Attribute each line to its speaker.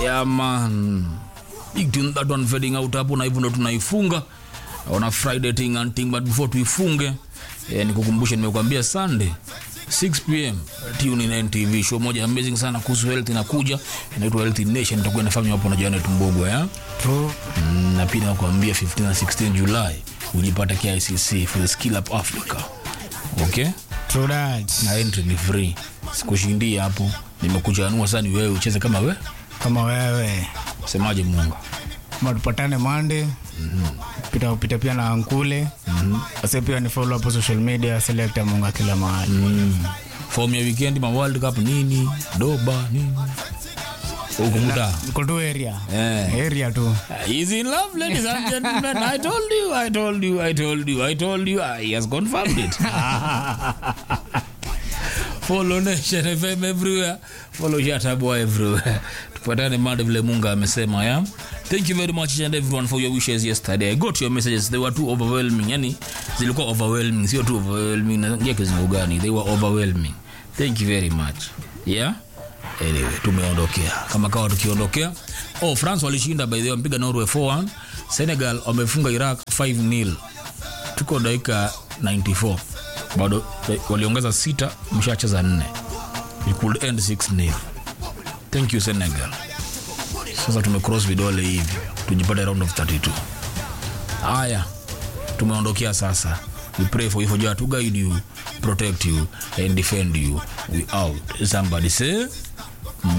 Speaker 1: Yeah man, big tune that one fading out hapo, na hivyo ndo tunaifunga on a Friday thing and thing. But before tuifunge, nikukumbushe nimekuambia Sunday 6 PM tune in NTV show moja amazing sana kuhusu health inakuja, inaitwa Health Nation, itakuwa inafanywa hapo na Janet Mbogo ya
Speaker 2: true.
Speaker 1: Na pia nakwambia 15 na 16 July ujipata KICC for the Skill Up Africa. Okay?
Speaker 2: True that.
Speaker 1: Na entry ni free. Sikushindia hapo. Nimekuja anua sana wewe ucheze kama wewe.
Speaker 2: Kama wewe.
Speaker 1: Semaje Mungu?
Speaker 2: Tupatane Monday. Pita pia na Ankule. Ase pia ni follow up social media, select Mungu kila mahali.
Speaker 1: Form ya weekend ma World Cup nini? Doba nini? Ukumuda.
Speaker 2: Kodo area. Area tu.
Speaker 1: He's in love, ladies and gentlemen. I told you. He has confirmed it. Follow Nation FM everywhere. Follow Shataboy everywhere. Tupatane Monday vile Mungu amesema ya. Thank you very much and everyone for your wishes yesterday. I got your messages. They were too overwhelming. Yani zilikuwa overwhelming. Sio too overwhelming. Ngia kizingo gani? They were overwhelming. Thank you very much. Yeah. Anyway, tumeondokea. Kama kawa tukiondokea. France walishinda by the way, wampiga Norway 4-1. Senegal wamefunga Iraq 5-0. Tuko dakika 94. Bado waliongeza 6, mshacheza 4. It could end 6-0. Thank you Senegal. Sasa tumecross vidole hivi. Tujipata round of 32. Haya. Tumeondokea sasa. We pray for you, for God to guide you, protect you and defend you. We out. Somebody say